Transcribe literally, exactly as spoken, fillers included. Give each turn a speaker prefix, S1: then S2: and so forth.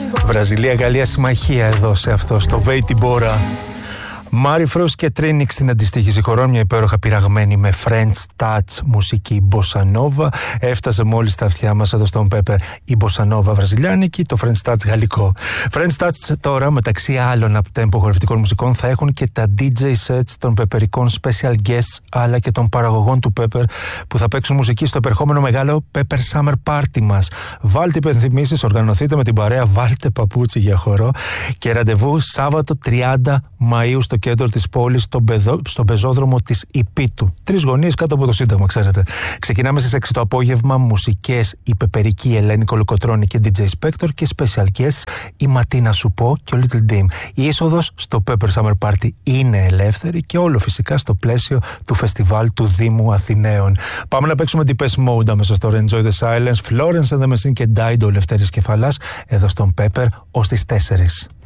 S1: Βραζιλία-Γαλλία συμμαχία εδώ σε αυτό, στο Βέιτι Μπόρα. Μάρι Φρούς και Τρίνιξ στην αντιστοίχηση χωρών, μια υπέροχα πειραγμένη με French Touch μουσική μποσανόβα. Έφτασε μόλις στα αυτιά μας εδώ στον Pepper η μποσανόβα βραζιλιάνικη, το French Touch γαλλικό. French Touch τώρα, μεταξύ άλλων tempo χορευτικών μουσικών, θα έχουν και τα ντι τζέι sets των πεπερικών special guests, αλλά και των παραγωγών του Pepper που θα παίξουν μουσική στο επερχόμενο μεγάλο Pepper Summer Party μας. Βάλτε υπενθυμίσεις, οργανωθείτε με την παρέα, βάλτε παπούτσι για χορό και ραντεβού Σάββατο τριάντα Μαΐου στο κέντρο της πόλης, στον, πεζό, στον πεζόδρομο της Ιππίτου. Τρεις γωνίες κάτω από το Σύνταγμα, ξέρετε. Ξεκινάμε στις έξι το απόγευμα, μουσικές η πεπερική Ελένη Κολοκοτρώνη και ντι τζέι Spector και special guests η Ματίνα Σουπό και ο Little Dim. Η είσοδος στο Pepper Summer Party είναι ελεύθερη και όλο φυσικά στο πλαίσιο του φεστιβάλ του Δήμου Αθηναίων. Πάμε να παίξουμε Depeche Mode αμέσως τώρα. Enjoy the Silence, Florence and the Machine και Dido, Λευτέρης Κεφαλάς, εδώ στον Pepper ως τις τέσσερις.